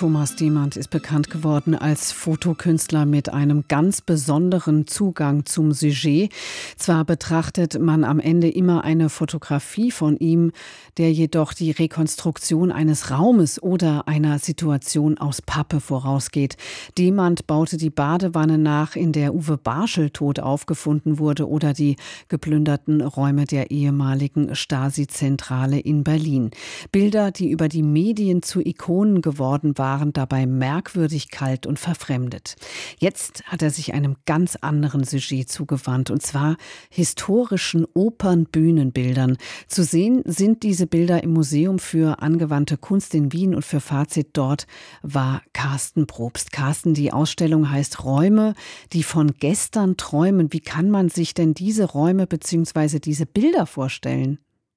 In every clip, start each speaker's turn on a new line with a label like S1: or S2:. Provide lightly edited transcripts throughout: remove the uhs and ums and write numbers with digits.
S1: Thomas Demand ist bekannt geworden als Fotokünstler mit einem ganz besonderen Zugang zum Sujet. Zwar betrachtet man am Ende immer eine Fotografie von ihm, der jedoch die Rekonstruktion eines Raumes oder einer Situation aus Pappe vorausgeht. Demand baute die Badewanne nach, in der Uwe Barschel tot aufgefunden wurde, oder die geplünderten Räume der ehemaligen Stasi-Zentrale in Berlin. Bilder, die über die Medien zu Ikonen geworden waren, dabei merkwürdig kalt und verfremdet. Jetzt hat er sich einem ganz anderen Sujet zugewandt, und zwar historischen Opernbühnenbildern. Zu sehen sind diese Bilder im Museum für angewandte Kunst in Wien, und für Fazit dort war Carsten Probst. Carsten, die Ausstellung heißt Räume, die von gestern träumen. Wie kann man sich denn diese Räume bzw. diese Bilder vorstellen?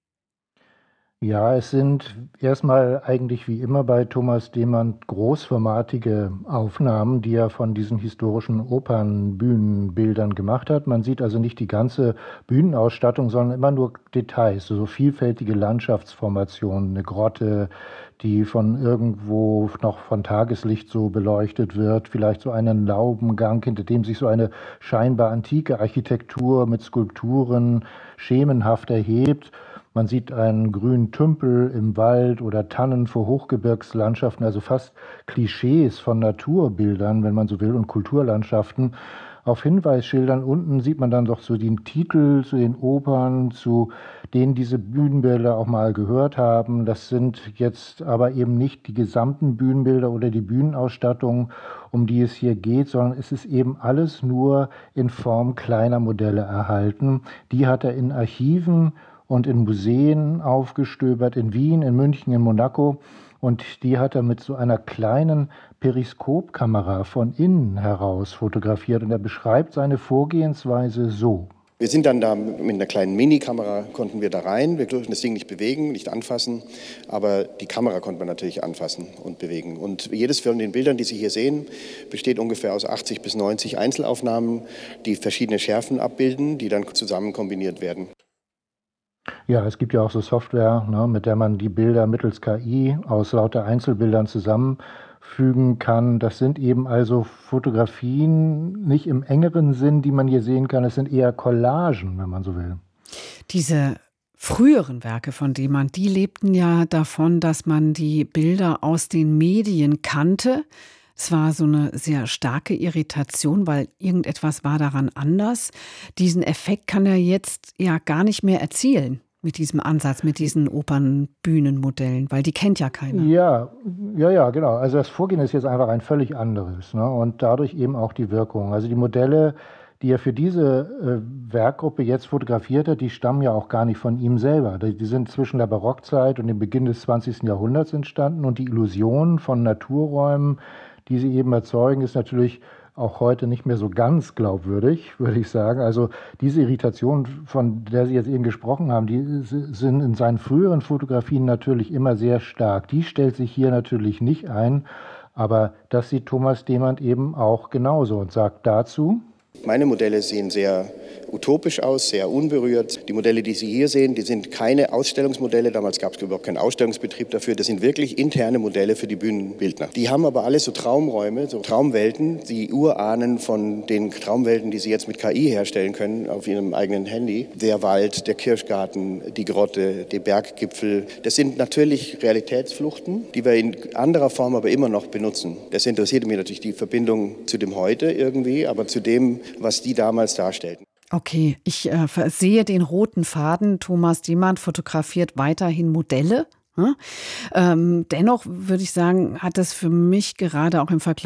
S2: Ja, es sind erstmal eigentlich wie immer bei Thomas Demand großformatige Aufnahmen, die er von diesen historischen Opernbühnenbildern gemacht hat. Man sieht also nicht die ganze Bühnenausstattung, sondern immer nur Details, so vielfältige Landschaftsformationen, eine Grotte, die von irgendwo noch von Tageslicht so beleuchtet wird, vielleicht so einen Laubengang, hinter dem sich so eine scheinbar antike Architektur mit Skulpturen schemenhaft erhebt. Man sieht einen grünen Tümpel im Wald oder Tannen vor Hochgebirgslandschaften, also fast Klischees von Naturbildern, wenn man so will, und Kulturlandschaften. Auf Hinweisschildern unten sieht man dann doch so den Titel zu den Opern, zu denen diese Bühnenbilder auch mal gehört haben. Das sind jetzt aber eben nicht die gesamten Bühnenbilder oder die Bühnenausstattung, um die es hier geht, sondern es ist eben alles nur in Form kleiner Modelle erhalten. Die hat er in Archiven und in Museen aufgestöbert, in Wien, in München, in Monaco. Und die hat er mit so einer kleinen Periskopkamera von innen heraus fotografiert. Und er beschreibt seine Vorgehensweise so.
S3: Wir sind dann da mit einer kleinen Mini-Kamera, konnten wir da rein. Wir durften das Ding nicht bewegen, nicht anfassen, aber die Kamera konnte man natürlich anfassen und bewegen. Und jedes von den Bildern, die Sie hier sehen, besteht ungefähr aus 80 bis 90 Einzelaufnahmen, die verschiedene Schärfen abbilden, die dann zusammen kombiniert werden.
S2: Ja, es gibt ja auch so Software, mit der man die Bilder mittels KI aus lauter Einzelbildern zusammenfügen kann. Das sind eben also Fotografien, nicht im engeren Sinn, die man hier sehen kann. Es sind eher Collagen, wenn man so will.
S1: Diese früheren Werke von Demand, die lebten ja davon, dass man die Bilder aus den Medien kannte. Es war so eine sehr starke Irritation, weil irgendetwas war daran anders. Diesen Effekt kann er jetzt ja gar nicht mehr erzielen mit diesem Ansatz, mit diesen Opernbühnenmodellen, weil die kennt ja keiner.
S2: Ja, genau. Also das Vorgehen ist jetzt einfach ein völlig anderes, und dadurch eben auch die Wirkung. Also die Modelle, die er für diese Werkgruppe jetzt fotografiert hat, die stammen ja auch gar nicht von ihm selber. Die sind zwischen der Barockzeit und dem Beginn des 20. Jahrhunderts entstanden, und die Illusion von Naturräumen, die sie eben erzeugen, ist natürlich auch heute nicht mehr so ganz glaubwürdig, würde ich sagen. Also diese Irritation, von der Sie jetzt eben gesprochen haben, die sind in seinen früheren Fotografien natürlich immer sehr stark. Die stellt sich hier natürlich nicht ein, aber das sieht Thomas Demand eben auch genauso und sagt dazu:
S3: Meine Modelle sehen sehr utopisch aus, sehr unberührt. Die Modelle, die Sie hier sehen, die sind keine Ausstellungsmodelle. Damals gab es überhaupt keinen Ausstellungsbetrieb dafür. Das sind wirklich interne Modelle für die Bühnenbildner. Die haben aber alle so Traumräume, so Traumwelten, die Urahnen von den Traumwelten, die Sie jetzt mit KI herstellen können auf Ihrem eigenen Handy. Der Wald, der Kirschgarten, die Grotte, die Berggipfel. Das sind natürlich Realitätsfluchten, die wir in anderer Form aber immer noch benutzen. Das interessiert mich natürlich die Verbindung zu dem Heute irgendwie, aber zu dem, was die damals darstellten.
S1: Okay, ich sehe den roten Faden. Thomas Demand fotografiert weiterhin Modelle. Dennoch würde ich sagen, hat das für mich gerade auch im Vergleich